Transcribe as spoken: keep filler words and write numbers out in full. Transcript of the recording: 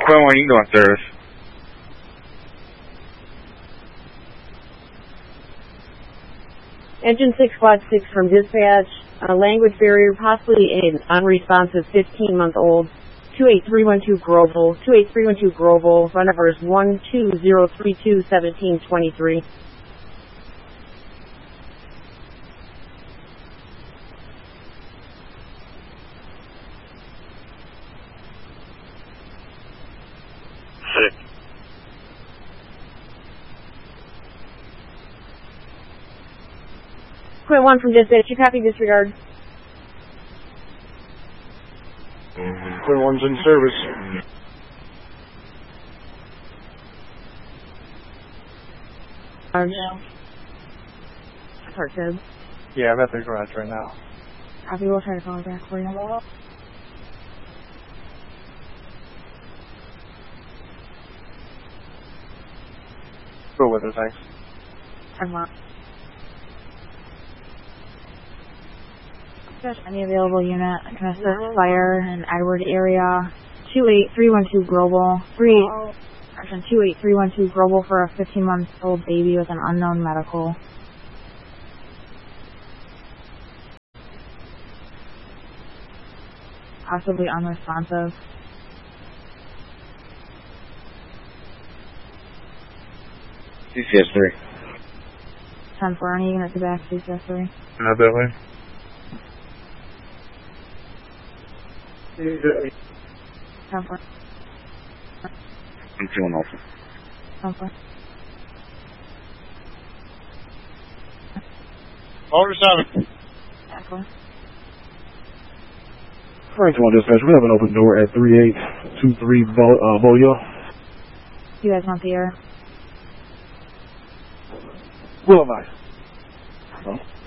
Quinn one, you can go on service. Engine six, Squad six from dispatch. Uh, language barrier, possibly an unresponsive fifteen-month-old. two eight three one two Grobel. two eight three one two Grobel. Run number is one two zero three two one seven two three. Six. Quinn one from dispatch. You copy, disregard. Quinn one's in service. Um, Sorry, Ted. Yeah, I'm at the garage right now. Copy, we'll try to call it back for you. Go with her, thanks. I'm not. Any available unit, can assist fire in Edward area. two eight three one two Global. three two eight three one two Global for a fifteen-month-old baby with an unknown medical. Possibly unresponsive. C C S three. ten four, any units back, C C S three. Not that way. ten four. I'm feeling awful. ten four. Over seven. ten four. Frank one dispatch, we have an open door at three eight two three Bo- uh, Boya. You guys want the air? Will I? Huh?